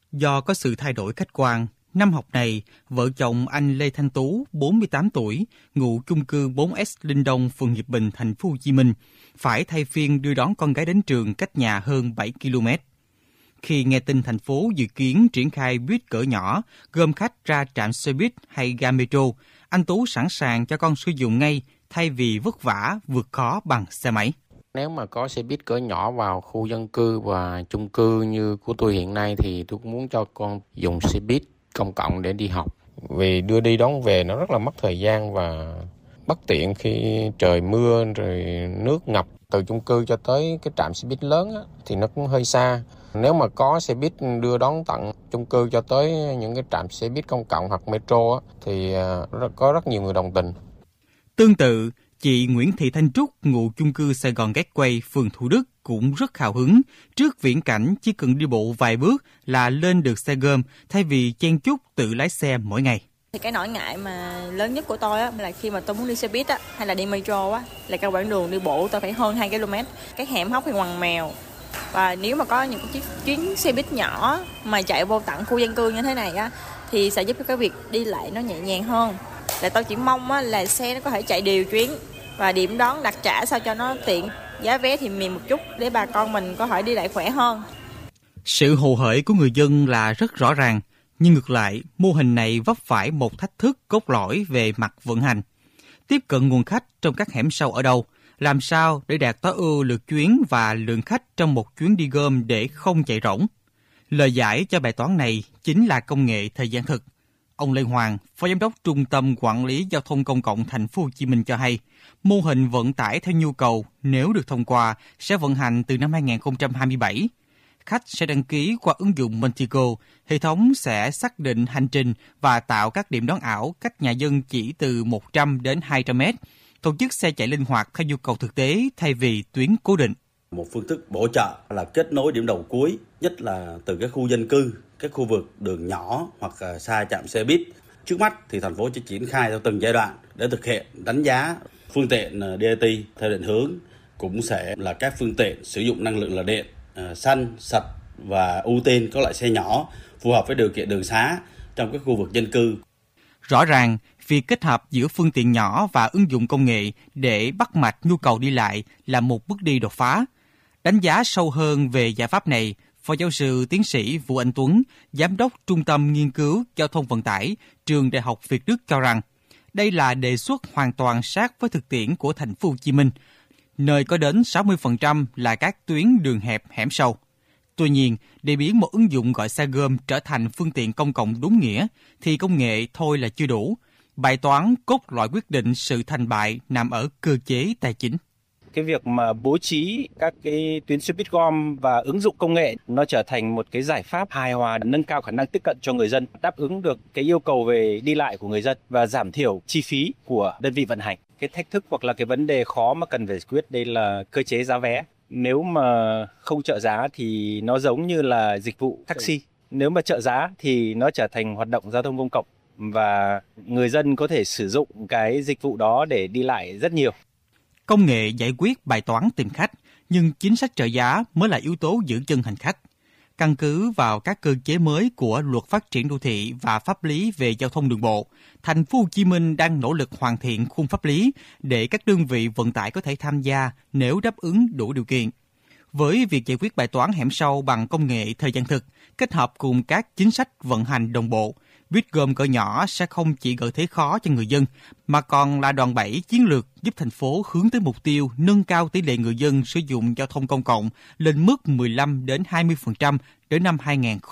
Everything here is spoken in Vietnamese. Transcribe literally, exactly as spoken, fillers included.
Do có sự thay đổi khách quan, năm học này, vợ chồng anh Lê Thanh Tú, bốn mươi tám tuổi, ngụ chung cư bốn S Linh Đông, phường Hiệp Bình, thành phố Hồ Chí Minh, phải thay phiên đưa đón con gái đến trường cách nhà hơn bảy ki lô mét. Khi nghe tin thành phố dự kiến triển khai buýt cỡ nhỏ, gom khách ra trạm xe buýt hay ga metro, anh Tú sẵn sàng cho con sử dụng ngay thay vì vất vả vượt khó bằng xe máy. Nếu mà có xe buýt cỡ nhỏ vào khu dân cư và chung cư như của tôi hiện nay thì tôi cũng muốn cho con dùng xe buýt công cộng để đi học. Vì đưa đi đón về nó rất là mất thời gian và bất tiện khi trời mưa rồi nước ngập. Từ chung cư cho tới cái trạm xe buýt lớn á, thì nó cũng hơi xa. Nếu mà có xe buýt đưa đón tận chung cư cho tới những cái trạm xe buýt công cộng hoặc metro á, thì có rất nhiều người đồng tình. Tương tự, chị Nguyễn Thị Thanh Trúc, ngụ chung cư Sài Gòn Gateway, phường Thủ Đức cũng rất hào hứng trước viễn cảnh chỉ cần đi bộ vài bước là lên được xe gom thay vì chen chúc tự lái xe mỗi ngày. Thì cái nỗi ngại mà lớn nhất của tôi á, là khi mà tôi muốn đi xe buýt á, hay là đi metro á, là cái quãng đường đi bộ tôi phải hơn hai ki lô mét. Cái hẻm hóc thì ngoằn mèo. Và nếu mà có những cái chuyến xe buýt nhỏ mà chạy vô tận khu dân cư như thế này á, thì sẽ giúp cho cái việc đi lại nó nhẹ nhàng hơn. Là tôi chỉ mong á, là xe nó có thể chạy đều chuyến và điểm đón đặt trả sao cho nó tiện. Giá vé thì mềm một chút để bà con mình có thể đi lại khỏe hơn. Sự hồ hởi của người dân là rất rõ ràng, nhưng ngược lại, mô hình này vấp phải một thách thức cốt lõi về mặt vận hành. Tiếp cận nguồn khách trong các hẻm sâu ở đâu? Làm sao để đạt tối ưu lượt chuyến và lượng khách trong một chuyến đi gom để không chạy rỗng? Lời giải cho bài toán này chính là công nghệ thời gian thực. Ông Lê Hoàng, Phó Giám đốc Trung tâm Quản lý Giao thông Công cộng Thành phố Hồ Chí Minh cho hay, mô hình vận tải theo nhu cầu nếu được thông qua sẽ vận hành từ năm hai không hai bảy. Khách sẽ đăng ký qua ứng dụng Montigo, hệ thống sẽ xác định hành trình và tạo các điểm đón ảo cách nhà dân chỉ từ một trăm đến hai trăm mét. Tổ chức xe chạy linh hoạt theo nhu cầu thực tế thay vì tuyến cố định. Một phương thức bổ trợ là kết nối điểm đầu cuối, nhất là từ các khu dân cư, các khu vực đường nhỏ hoặc xa trạm xe buýt. Trước mắt thì thành phố sẽ triển khai theo từng giai đoạn để thực hiện đánh giá phương tiện đê e tê theo định hướng cũng sẽ là các phương tiện sử dụng năng lượng là điện, xanh, sạch và ưu tiên các loại xe nhỏ phù hợp với điều kiện đường xá trong các khu vực dân cư. Rõ ràng, việc kết hợp giữa phương tiện nhỏ và ứng dụng công nghệ để bắt mạch nhu cầu đi lại là một bước đi đột phá. Đánh giá sâu hơn về giải pháp này, Phó giáo sư tiến sĩ Vũ Anh Tuấn, Giám đốc Trung tâm Nghiên cứu Giao thông Vận tải, Trường Đại học Việt Đức cho rằng, đây là đề xuất hoàn toàn sát với thực tiễn của Thành phố Hồ Chí Minh, nơi có đến sáu mươi phần trăm là các tuyến đường hẹp hẻm sâu. Tuy nhiên, để biến một ứng dụng gọi xe gom trở thành phương tiện công cộng đúng nghĩa, thì công nghệ thôi là chưa đủ. Bài toán cốt lõi quyết định sự thành bại nằm ở cơ chế tài chính. Cái việc mà bố trí các cái tuyến xe buýt gom và ứng dụng công nghệ nó trở thành một cái giải pháp hài hòa, nâng cao khả năng tiếp cận cho người dân, đáp ứng được cái yêu cầu về đi lại của người dân và giảm thiểu chi phí của đơn vị vận hành. Cái thách thức hoặc là cái vấn đề khó mà cần phải giải quyết đây là cơ chế giá vé. Nếu mà không trợ giá thì nó giống như là dịch vụ taxi. Nếu mà trợ giá thì nó trở thành hoạt động giao thông công cộng và người dân có thể sử dụng cái dịch vụ đó để đi lại rất nhiều. Công nghệ giải quyết bài toán tìm khách, nhưng chính sách trợ giá mới là yếu tố giữ chân hành khách. Căn cứ vào các cơ chế mới của Luật Phát triển đô thị và pháp lý về giao thông đường bộ, Thành phố Hồ Chí Minh đang nỗ lực hoàn thiện khung pháp lý để các đơn vị vận tải có thể tham gia nếu đáp ứng đủ điều kiện. Với việc giải quyết bài toán hẻm sâu bằng công nghệ thời gian thực, kết hợp cùng các chính sách vận hành đồng bộ, buýt gom cỡ nhỏ sẽ không chỉ gợi thế khó cho người dân, mà còn là đòn bẩy chiến lược giúp thành phố hướng tới mục tiêu nâng cao tỷ lệ người dân sử dụng giao thông công cộng lên mức mười lăm đến hai mươi phần trăm đến năm hai không